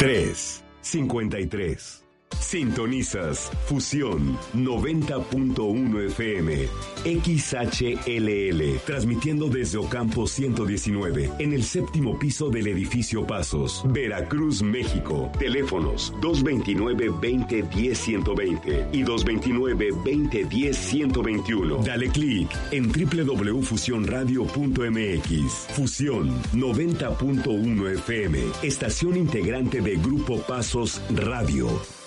353. Sintonizas Fusión 90.1 FM, XHLL, transmitiendo desde Ocampo 119, en el séptimo piso del edificio Pasos, Veracruz, México. Teléfonos 229-2010-120 y 229-2010-121. Dale clic en www.fusionradio.mx. Fusión 90.1 FM, estación integrante de Grupo Pasos Radio.